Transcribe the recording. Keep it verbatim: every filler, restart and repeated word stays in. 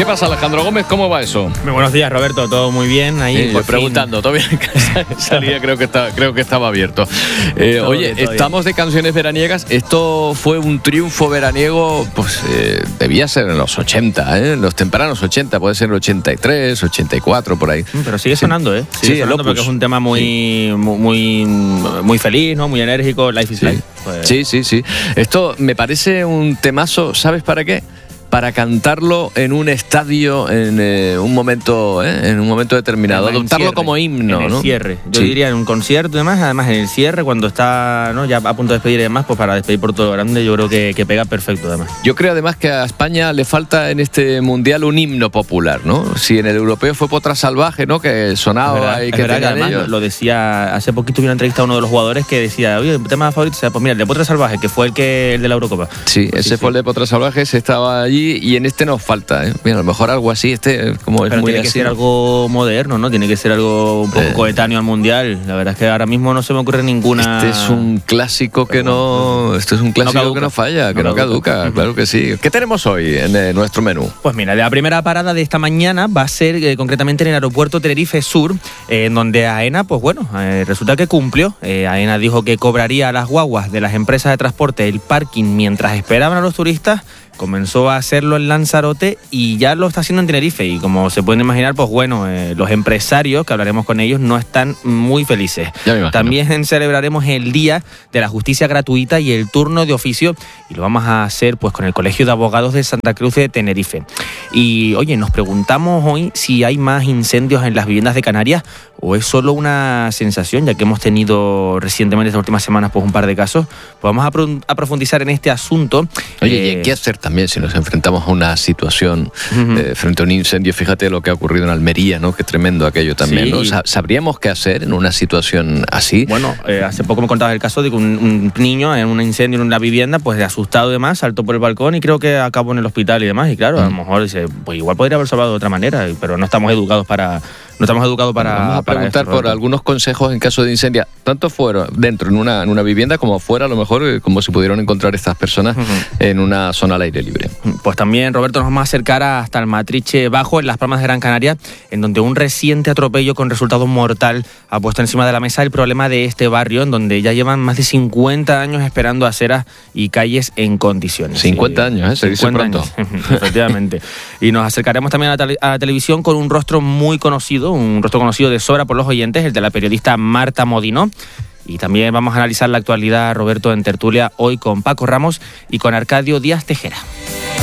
¿Qué pasa, Alejandro Gómez? ¿Cómo va eso? Muy buenos días, Roberto. Todo muy bien. Ahí Eh, por preguntando, fin. ¿todo bien? Salía, creo que, está, creo que estaba abierto. Eh, Todo oye, bien, todo estamos de canciones veraniegas. Esto fue un triunfo veraniego, pues eh, debía ser en los ochenta, ¿eh? En los tempranos ochenta, puede ser en el ochenta y tres, ochenta y cuatro, por ahí. Pero sigue sonando, ¿eh? Sigue Sí, el sonando Opus. porque es un tema muy, Sí. muy, muy, muy feliz, ¿no? Muy enérgico. Life is Sí. Life. Pues, Sí, sí, sí. Esto me parece un temazo, ¿sabes para qué? Para cantarlo en un estadio en eh, un momento eh, en un momento determinado, además en adoptarlo cierre, como himno, en el ¿no? cierre. Yo Sí. diría en un concierto y demás, además en el cierre, cuando está, ¿no?, ya a punto de despedir y demás, pues para despedir por todo lo grande, yo creo que, que pega perfecto además. Yo creo además que a España le falta en este mundial un himno popular, ¿no? Si en el europeo fue Potra Salvaje, ¿no? Que sonaba Es verdad, y es que verdad que tenían además ellos. lo decía, hace poquito vi una entrevista a uno de los jugadores que decía, oye, el tema favorito, pues mira, el de Potra Salvaje, que fue el que el de la Eurocopa. Sí, Pues ese sí, fue el sí. de Potra Salvaje, ese estaba allí y en este nos falta, ¿eh? Mira, a lo mejor algo así, este como es Pero muy tiene que así. ser algo moderno, ¿no? Tiene que ser algo un poco Eh. coetáneo al mundial. La verdad es que ahora mismo no se me ocurre ninguna. Este es un clásico que no, esto es un clásico caduca. que no falla, que No no caduca, caduca. claro que sí. ¿Qué tenemos hoy en eh, nuestro menú? Pues mira, la primera parada de esta mañana va a ser eh, concretamente en el aeropuerto Tenerife Sur, eh, en donde AENA, pues bueno, eh, resulta que cumplió. Eh, AENA dijo que cobraría a las guaguas de las empresas de transporte el parking mientras esperaban a los turistas. Comenzó a hacerlo en Lanzarote y ya lo está haciendo en Tenerife. Y como se pueden imaginar, pues bueno, eh, los empresarios, que hablaremos con ellos, no están muy felices. Ya me imagino. También celebraremos el Día de la Justicia Gratuita y el turno de oficio, y lo vamos a hacer pues con el Colegio de Abogados de Santa Cruz de Tenerife. Y oye, nos preguntamos hoy si hay más incendios en las viviendas de Canarias o es solo una sensación, ya que hemos tenido recientemente, estas últimas semanas, pues un par de casos. Pues vamos a, pro- a profundizar en este asunto. Oye, Eh, ¿y hay qué hacer también si nos enfrentamos a una situación Ujú. eh, frente a un incendio? Fíjate lo que ha ocurrido en Almería, ¿no? Qué tremendo aquello también, Sí. ¿no? Sa- ¿Sabríamos qué hacer en una situación así? Bueno, eh, hace poco me contabas el caso de que un, un niño en un incendio en una vivienda, pues de asustado y demás, saltó por el balcón y creo que acabó en el hospital y demás. Y claro, a lo Mm. mejor dice, pues igual podría haber salvado de otra manera, pero no estamos educados para, no estamos educados para. Vamos a para preguntar esto, por Roberto. algunos consejos en caso de incendio, tanto fuera dentro en una, en una vivienda como fuera, a lo mejor, eh, como se pudieron encontrar estas personas Ujú. en una zona al aire libre. Pues también, Roberto, nos vamos a acercar hasta el Matriche Bajo, en Las Palmas de Gran Canaria, en donde un reciente atropello con resultado mortal ha puesto encima de la mesa el problema de este barrio, en donde ya llevan más de cincuenta años esperando aceras y calles en condiciones. cincuenta Y- años, ¿eh? Se dice cincuenta pronto. años, efectivamente. Y nos acercaremos también a la, tele- a la televisión con un rostro muy conocido, un rostro conocido de sobra por los oyentes, el de la periodista Marta Modino. Y también vamos a analizar la actualidad, Roberto, en tertulia hoy con Paco Ramos y con Arcadio Díaz Tejera.